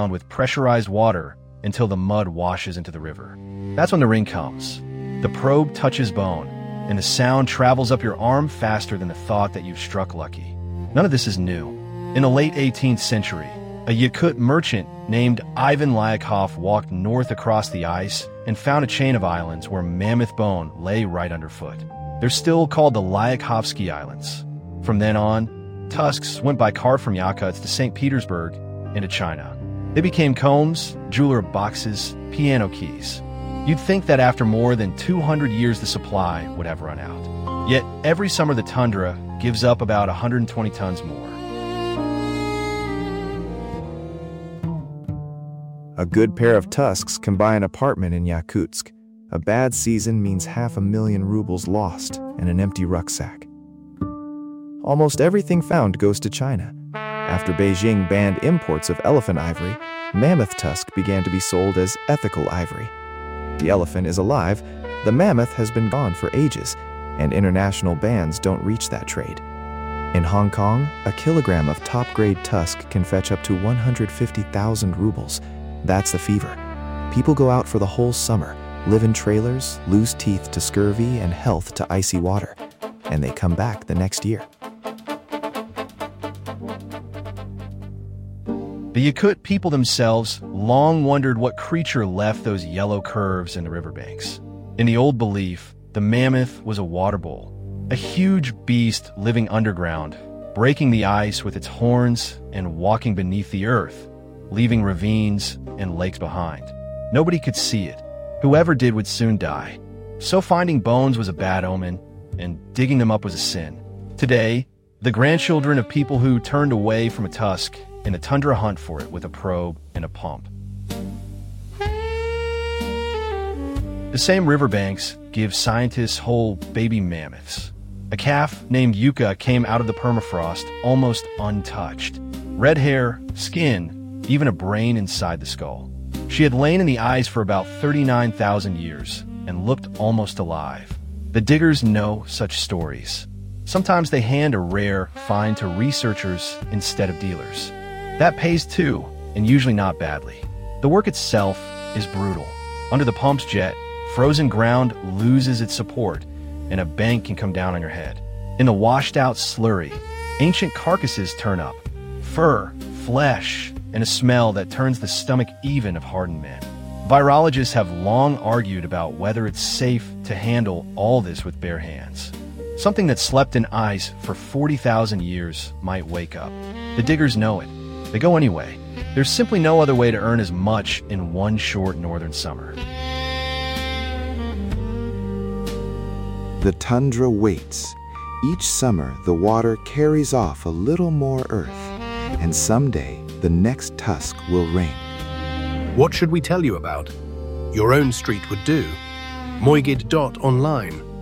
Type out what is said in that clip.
ground with pressurized water until the mud washes into the river. That's when the ring comes. The probe touches bone, and the sound travels up your arm faster than the thought that you've struck lucky. None of this is new. In the late 18th century, a Yakut merchant named Ivan Lyakov walked north across the ice and found a chain of islands where mammoth bone lay right underfoot. They're still called the Lyakhovsky Islands. From then on, tusks went by car from Yakuts to St. Petersburg and to China. They became combs, jeweler boxes, piano keys. You'd think that after more than 200 years the supply would have run out. Yet every summer the tundra gives up about 120 tons more. A good pair of tusks can buy an apartment in Yakutsk. A bad season means 500,000 rubles lost and an empty rucksack. Almost everything found goes to China. After Beijing banned imports of elephant ivory, mammoth tusk began to be sold as ethical ivory. The elephant is alive, the mammoth has been gone for ages, and international bans don't reach that trade. In Hong Kong, a kilogram of top-grade tusk can fetch up to 150,000 rubles. That's the fever. People go out for the whole summer, live in trailers, lose teeth to scurvy and health to icy water, and they come back the next year. The Yakut people themselves long wondered what creature left those yellow curves in the riverbanks. In the old belief, the mammoth was a water bull, a huge beast living underground, breaking the ice with its horns and walking beneath the earth, leaving ravines and lakes behind. Nobody could see it. Whoever did would soon die. So finding bones was a bad omen, and digging them up was a sin. Today, the grandchildren of people who turned away from a tusk in the tundra hunt for it with a probe and a pump. The same riverbanks give scientists whole baby mammoths. A calf named Yuka came out of the permafrost almost untouched. Red hair, skin, even a brain inside the skull. She had lain in the ice for about 39,000 years and looked almost alive. The diggers know such stories. Sometimes they hand a rare find to researchers instead of dealers. That pays too, and usually not badly. The work itself is brutal. Under the pump's jet, frozen ground loses its support, and a bank can come down on your head. In the washed-out slurry, ancient carcasses turn up. Fur, flesh, and a smell that turns the stomach even of hardened men. Virologists have long argued about whether it's safe to handle all this with bare hands. Something that slept in ice for 40,000 years might wake up. The diggers know it. They go anyway. There's simply no other way to earn as much in one short northern summer. The tundra waits. Each summer, the water carries off a little more earth, and someday, the next tusk will ring. What should we tell you about? Your own street would do. Moigid.online